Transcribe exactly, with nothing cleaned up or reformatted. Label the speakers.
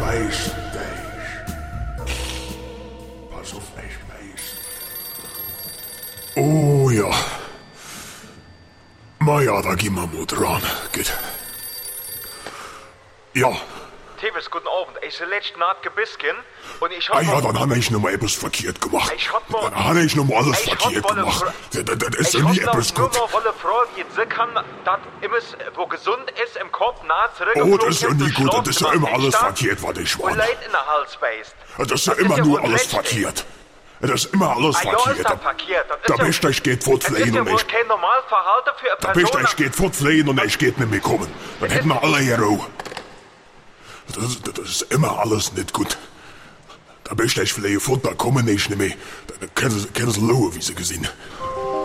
Speaker 1: beiß dich. Pass auf, ich beiß. Oh ja. Ma ja, da gehen wir mal dran. Geht. Ja.
Speaker 2: Tevis, guten Abend. Ich bin letzte Nacht gebisken und ich hab...
Speaker 1: Ah ja, dann habe ich noch mal etwas verkehrt gemacht.
Speaker 2: Ich hab mal...
Speaker 1: Dann habe ich noch mal alles
Speaker 2: ich
Speaker 1: verkehrt
Speaker 2: hab mal
Speaker 1: gemacht.
Speaker 2: Fra-
Speaker 1: Das, das ist
Speaker 2: ich
Speaker 1: ja nie
Speaker 2: hab
Speaker 1: etwas
Speaker 2: nur
Speaker 1: gut.
Speaker 2: mal eine Frage, die sie kann, dass immer, wo gesund ist, im Kopf nah
Speaker 1: Oh, das ist ja nie gut. Das ist ja immer alles verkehrt, was ich
Speaker 2: Und
Speaker 1: war.
Speaker 2: Leid in der Hals beißt.
Speaker 1: Das ist ja
Speaker 2: Das ist
Speaker 1: immer
Speaker 2: ja
Speaker 1: nur
Speaker 2: wohl
Speaker 1: alles
Speaker 2: schlecht,
Speaker 1: verkehrt. Das ist immer alles
Speaker 2: Ah, ja, ist
Speaker 1: verkehrt.
Speaker 2: das verkehrt. Das ist
Speaker 1: Da
Speaker 2: ja-
Speaker 1: bist du, ich geht
Speaker 2: Das ist
Speaker 1: fortfliehen
Speaker 2: ja
Speaker 1: und
Speaker 2: wohl
Speaker 1: ich...
Speaker 2: kein Normalverhalten für eine
Speaker 1: Da bist du,
Speaker 2: Person.
Speaker 1: ich geht fortfliehen und ich geht nicht mehr kommen. Dann hätten wir alle hier auch. Das, ist- das ist immer alles nicht gut. Da bist du, ich fliege fort, da kommen ich nicht mehr. Da können sie, können sie schauen, wie sie gesehen.